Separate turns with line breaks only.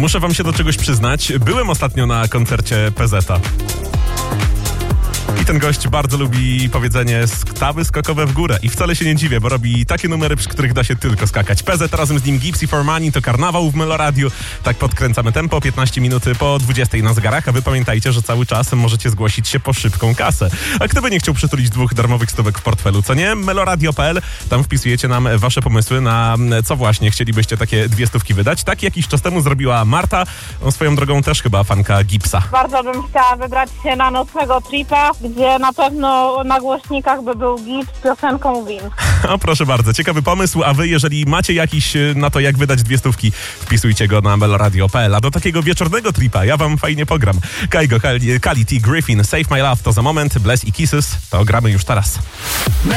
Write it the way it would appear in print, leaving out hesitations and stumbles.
Muszę wam się do czegoś przyznać. Byłem ostatnio na koncercie PZ-a. I ten gość bardzo lubi powiedzenie stawy skokowe w górę. I wcale się nie dziwię, bo robi takie numery, przy których da się tylko skakać. PZ razem z nim Gypsy for Money to karnawał w Meloradiu. Tak podkręcamy tempo, 15 minuty po 20 na zegarach, a wy pamiętajcie, że cały czas możecie zgłosić się po szybką kasę. A kto by nie chciał przytulić 2 darmowych stówek w portfelu, co nie? Meloradio.pl, tam wpisujecie nam wasze pomysły na co właśnie chcielibyście takie 2 stówki wydać. Tak jakiś czas temu zrobiła Marta, swoją drogą też chyba fanka Gipsa.
Bardzo bym chciała wybrać się na nocnego tripa, gdzie na pewno na głośnikach by był Gips z piosenką Win.
O, proszę bardzo, ciekawy pomysł, a wy, jeżeli macie jakiś na to, jak wydać 2 stówki, wpisujcie go na meloradio.pl. A do takiego wieczornego tripa ja wam fajnie pogram. Kali T. Griffin, Save My Love to za moment, Bless i Kisses to gramy już teraz.